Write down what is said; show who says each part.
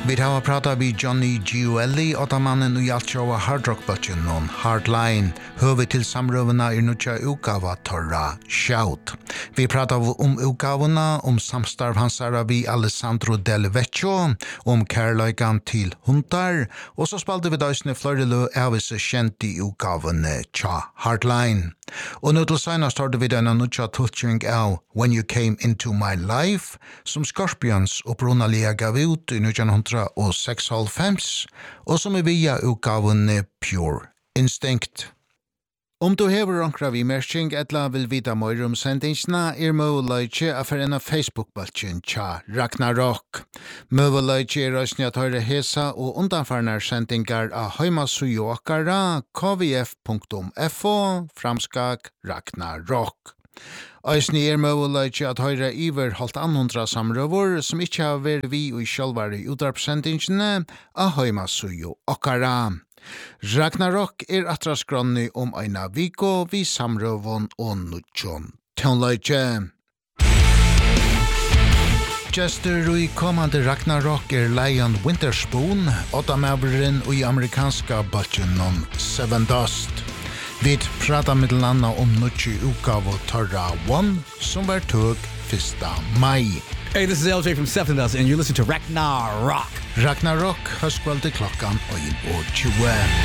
Speaker 1: Vi har pratat vid Johnny Gioeli, åttamannen och hjälpshowa hardrock-butchen någon Hardline, höver till samrövna i nutja utgava torra Shout. Vi pratar om utgavorna, om samstarv hansara vid Alessandro Del Vecchio, om kärlöjkan till hundar, och så spalte vi dagsne flöjdelö ävise känt i utgavorna tja Hardline. Och nu till senast hörde vi denna nutja touching av When You Came Into My Life, som Scorpions upprunalia gav ut i 1996, och som är via utgaven Pure Instinct. Om du hever ankra vi mersking etla vil vita mer om sendingsna möguleitje af en Facebook-baltjen tja Ragnarok. Möguleitje røysni at høyre hesa og undanfarnar sendingar av heimasujo okkara kvf.fo framskak Ragnarok. Eisni möguleitje at høyre iver halvt annundra samrøver som ikkje har vært vi og sjálfari utarpsendingsne av heimasujo okkara. Ragnarok attraskronni om eina viko vi samrøvon og nutjon tonleitje. Jester i kommande Ragnarok Lion Winterspoon, åttamaveren og i amerikanska baltjenon Seven Dust. Vi pratar mittelanna om nutji utgave Torra One, som var tog 1. mai.
Speaker 2: Hey, this is LJ from Seven Dust, and you're listening to Ragnarok.
Speaker 1: Ragnarok, høstkveld til klokkan og 21.